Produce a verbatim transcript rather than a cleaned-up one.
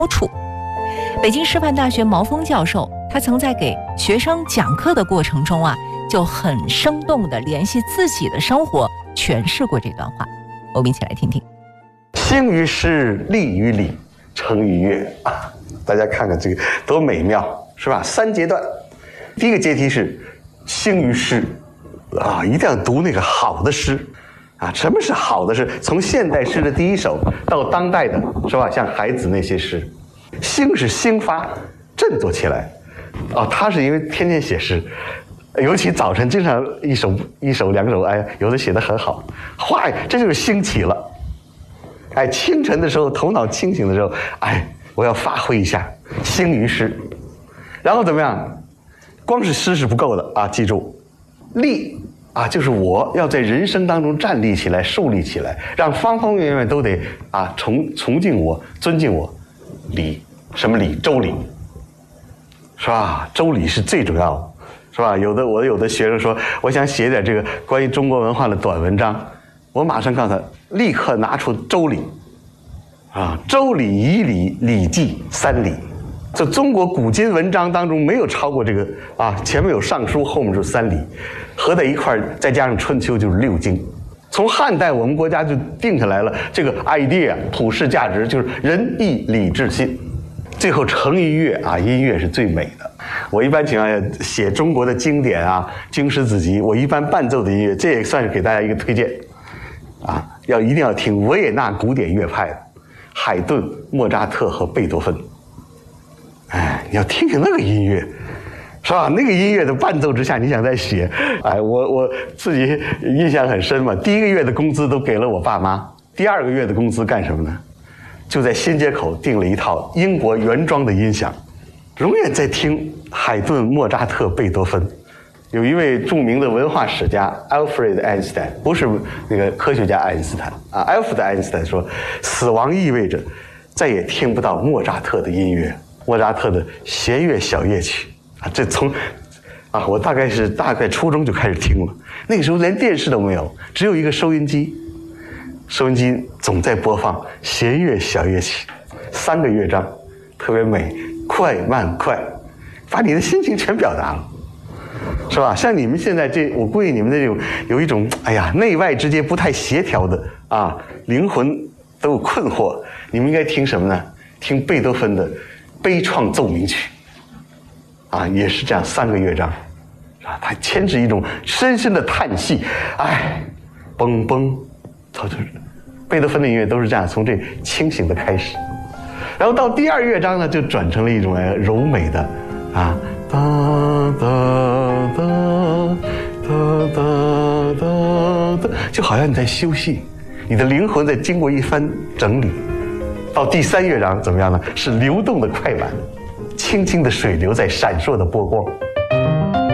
处。北京师范大学毛峰教授，他曾在给学生讲课的过程中啊，就很生动地联系自己的生活诠释过这段话。我们一起来听听。 兴于诗，立于礼，成于乐啊！大家看看这个多美妙，是吧？三阶段，第一个阶梯是兴于诗啊，一定要读那个好的诗啊。什么是好的诗？从现代诗的第一首到当代的，是吧？像海子那些诗，兴是兴发，振作起来啊。他是因为天天写诗，尤其早晨经常一首一首两首，哎，有的写得很好，哗，这就是兴起了。哎，清晨的时候，头脑清醒的时候，哎，我要发挥一下，兴于诗。然后怎么样？光是诗是不够的啊！记住，立啊，就是我要在人生当中站立起来、树立起来，让方方面面都得啊崇崇敬我、尊敬我。礼，什么礼？周礼，是吧？周礼是最主要的，是吧？有的我有的学生说，我想写点这个关于中国文化的短文章，我马上告诉他，立刻拿出周礼，啊，周礼、仪礼、礼记三礼。这中国古今文章当中没有超过这个啊，前面有尚书，后面是三礼，合在一块儿，再加上春秋就是六经。从汉代我们国家就定下来了这个 idea 普世价值，就是仁义礼智信，最后成于乐啊，音乐是最美的。我一般情况下写中国的经典啊，经史子集，我一般伴奏的音乐，这也算是给大家一个推荐啊，要一定要听维也纳古典乐派的海顿、莫扎特和贝多芬。哎，你要听听那个音乐，是吧？那个音乐的伴奏之下，你想再写，哎，我我自己印象很深嘛。第一个月的工资都给了我爸妈，第二个月的工资干什么呢？就在新街口订了一套英国原装的音响，永远在听海顿、莫扎特、贝多芬。有一位著名的文化史家 Alfred Einstein， 不是那个科学家爱因斯坦啊 ，Alfred Einstein 说，死亡意味着再也听不到莫扎特的音乐。莫扎特的弦乐小夜曲啊，这从啊，我大概是大概初中就开始听了。那个时候连电视都没有，只有一个收音机，收音机总在播放弦乐小夜曲，三个乐章，特别美，快慢快，把你的心情全表达了，是吧？像你们现在这，我估计你们这种有一种哎呀内外之间不太协调的啊，灵魂都有困惑，你们应该听什么呢？听贝多芬的悲怆奏鸣曲，啊，也是这样三个乐章，啊，它牵制一种深深的叹息，哎，嘣嘣，它就是贝多芬的音乐都是这样，从这清醒的开始，然后到第二乐章呢，就转成了一种柔美的，啊，哒哒哒哒哒哒哒，就好像你在休息，你的灵魂在经过一番整理。到第三乐章怎么样呢？是流动的快板，轻轻的水流在闪烁的波光。